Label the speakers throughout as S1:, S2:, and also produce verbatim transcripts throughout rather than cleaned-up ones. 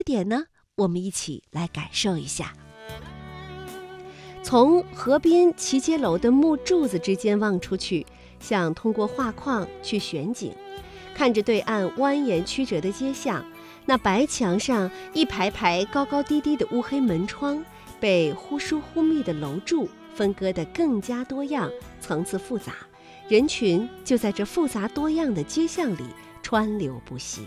S1: 点呢，我们一起来感受一下。从河边齐街楼的木柱子之间望出去，像通过画框去选景，看着对岸蜿蜒曲折的街巷，那白墙上一排排高高低低的乌黑门窗，被忽疏忽密的楼柱分割得更加多样，层次复杂，人群就在这复杂多样的街巷里川流不息。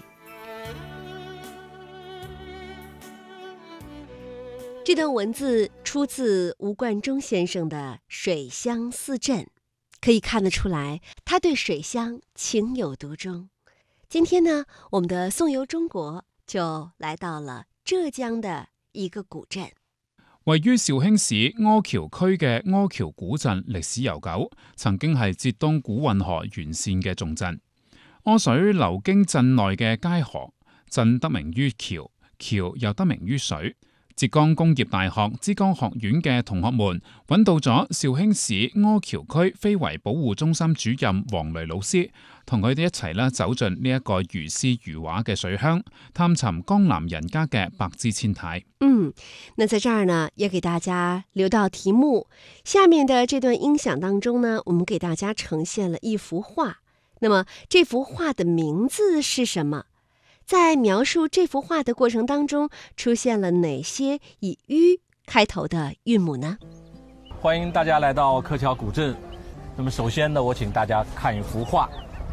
S1: 这段文字出自吴冠中先生的《水乡四镇》，可以看得出来，他对水乡情有独钟。今天呢，我们的颂游中國就來到了浙江的一個古鎮。
S2: 位於紹興市柯橋區嘅柯橋古鎮歷史悠久，曾經係浙東古運河沿線嘅重鎮。柯水流經鎮內嘅街河，鎮得名於橋，橋又得名於水。浙江工業大學之江學院嘅同學們揾到咗紹興市柯橋區非遺保護中心主任黃雷老師，同佢哋一齊咧走進呢一個如詩如畫嘅水鄉，探尋江南人家嘅百姿千態。
S1: 嗯，那在這兒呢，也給大家留到題目。下面的這段音響當中呢，我們給大家呈現了一幅畫。那麼這幅畫的名字是什麼？在描述這幅畫的過程當中，出現了哪些以“吁”開頭的韻母呢？
S3: 歡迎大家來到柯橋古鎮。那麼首先呢，我請大家看一幅畫。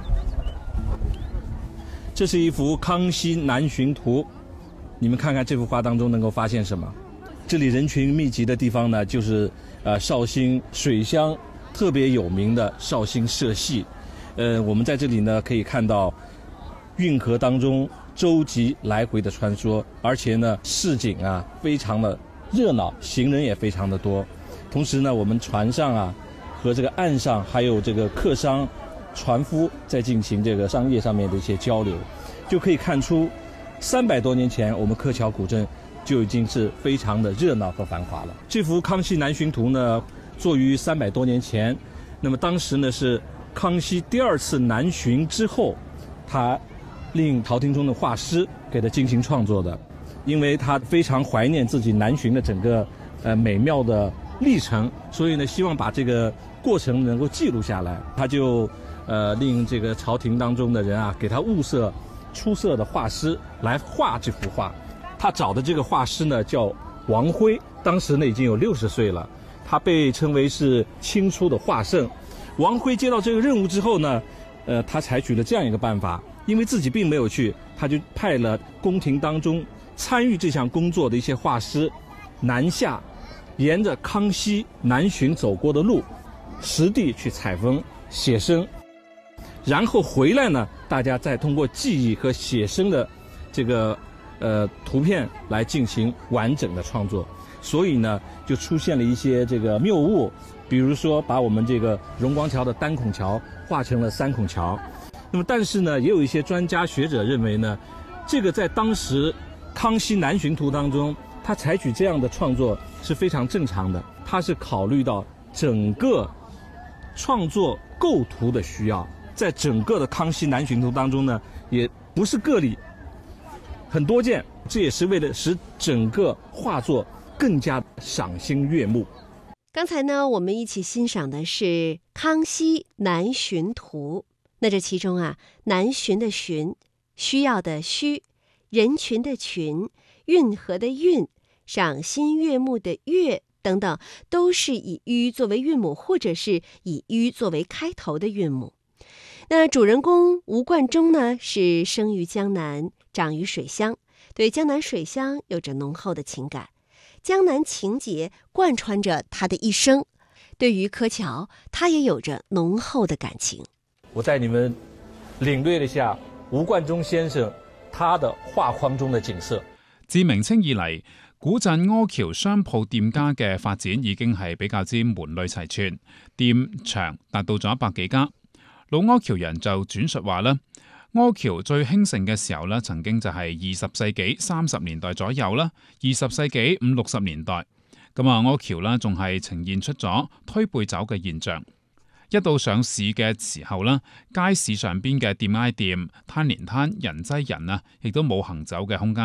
S3: 這是一幅《康熙南巡圖》。你們看看這幅畫當中能夠發現什麼？這裡人群密集的地方呢，就是呃紹興水鄉特別有名的紹興社戲。呃，我們在這裡呢可以看到運河當中舟楫來回的穿梭，而且呢市井啊非常的熱鬧，行人也非常的多。同時呢，我們船上啊和這個岸上還有這個客商船夫在進行這個商業上面的一些交流，就可以看出三百多年前我們柯橋古鎮就已經是非常的熱鬧和繁華了。這幅《康熙南巡圖》呢作於三百多年前，那麼當時呢是康熙第二次南巡之後，他令朝廷中的畫師給他進行創作的，因為他非常懷念自己南巡的整個呃美妙的歷程，所以呢希望把這個過程能夠記錄下來。他就呃令這個朝廷當中的人啊給他物色出色的畫師來畫這幅畫。他找的這個畫師呢叫王輝，當時呢已經有六十歲了，他被稱為是清初的畫聖。王輝接到這個任務之後呢，呃他採取了這樣一個辦法。因為自己並沒有去，他就派了宮廷當中參與這項工作的一些畫師南下，沿着康熙南巡走過的路，實地去採風寫生，然後回來呢，大家再通過記憶和寫生的這個呃圖片來進行完整的創作。所以呢，就出現了一些這個謬誤，比如說把我們這個榮光橋的單孔橋畫成了三孔橋。那麼但是呢，也有一些專家學者認為呢，這個在當時康熙南巡圖當中，他採取這樣的創作是非常正常的。他是考慮到整個創作構圖的需要，在整個的康熙南巡圖當中呢，也不是個例，很多件，這也是為了使整個畫作更加賞心悅目。
S1: 剛才呢，我們一起欣賞的是康熙南巡圖。那這其中啊，南巡的巡，需要的需，人群的群，運河的運，賞心悅目的悅等等，都是以吁作為韻母，或者是以吁作為開頭的韻母。那主人公吳冠中呢，是生於江南，長於水鄉，對江南水鄉有着濃厚的情感，江南情結貫穿着他的一生。對於柯橋，他也有着濃厚的感情。
S3: 我帶你們領略了一下吳冠中先生他的畫框中的景色。
S2: 自明清以嚟，古鎮柯橋商鋪店家嘅發展已經係比較之門類齊全，店長達到咗一百幾家。老柯橋人就轉述話啦，柯橋最興盛嘅時候咧，曾經就係二十世紀三十年代左右啦，二十世紀五六十年代，咁啊柯橋啦仲係呈現出咗推背走嘅現象。一到上市嘅時候啦，街市上邊嘅店挨店、攤連攤、人擠人啊，亦都冇行走嘅空間。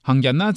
S2: 行人呢